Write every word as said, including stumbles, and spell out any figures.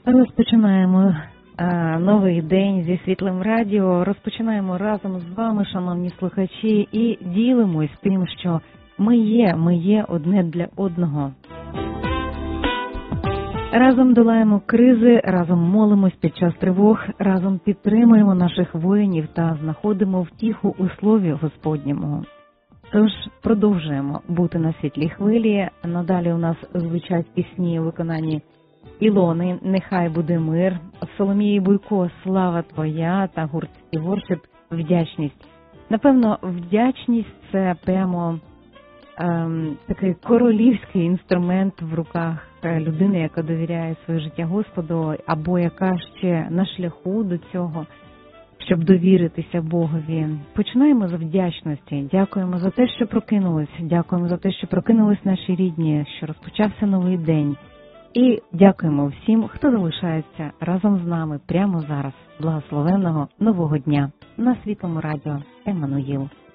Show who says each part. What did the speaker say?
Speaker 1: Розпочинаємо а, новий день зі Світлим Радіо. Розпочинаємо разом з вами, шановні слухачі, і ділимось тим, що ми є, ми є одне для одного. Разом долаємо кризи, разом молимось під час тривог, разом підтримуємо наших воїнів та знаходимо втіху у Слові Господньому. Тож продовжуємо бути на світлій хвилі. Надалі у нас звучать пісні у виконанні Ілони «Нехай буде мир», Соломії Буйко «Слава твоя» та гурт «Співоршип» «Вдячність». Напевно, вдячність – це прямо ем, такий королівський інструмент в руках людини, яка довіряє своє життя Господу, або яка ще на шляху до цього, щоб довіритися Богові. Починаємо з вдячності. Дякуємо за те, що прокинулись. Дякуємо за те, що прокинулись наші рідні, що розпочався новий день. І дякуємо всім, хто залишається разом з нами прямо зараз. Благословенного нового дня на Світлому Радіо Еммануїл.